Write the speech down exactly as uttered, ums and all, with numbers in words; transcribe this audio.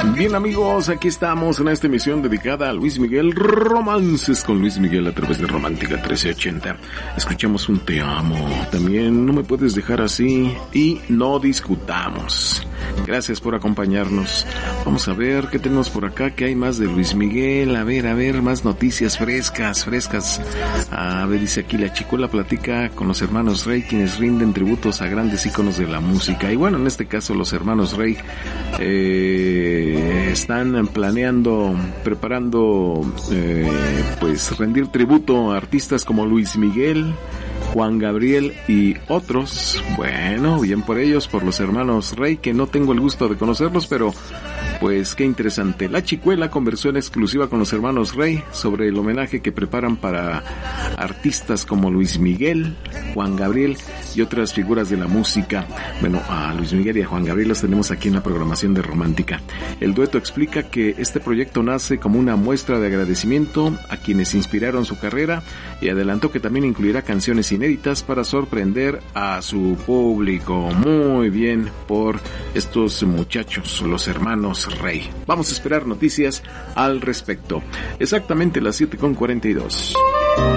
Bien, amigos, aquí estamos en esta emisión dedicada a Luis Miguel, Romances con Luis Miguel a través de Romántica trece ochenta. Escuchamos un Te amo, también No me puedes dejar así y No discutamos. Gracias por acompañarnos. Vamos a ver qué tenemos por acá, que hay más de Luis Miguel. A ver, a ver, más noticias frescas, frescas. A ver, dice aquí, la Chicuela platica con los hermanos Rey, quienes rinden tributos a grandes íconos de la música. Y bueno, en este caso los hermanos Rey eh, están planeando, preparando, eh, pues rendir tributo a artistas como Luis Miguel, Juan Gabriel y otros. Bueno, bien por ellos, por los hermanos Rey, que no tengo el gusto de conocerlos, pero pues qué interesante. La Chicuela conversó en exclusiva con los hermanos Rey sobre el homenaje que preparan para artistas como Luis Miguel, Juan Gabriel y otras figuras de la música. Bueno, a Luis Miguel y a Juan Gabriel los tenemos aquí en la programación de Romántica. El dueto explica que este proyecto nace como una muestra de agradecimiento a quienes inspiraron su carrera y adelantó que también incluirá canciones inéditas para sorprender a su público. Muy bien por estos muchachos, los hermanos Rey. Vamos a esperar noticias al respecto. Exactamente las siete con cuarenta y dos.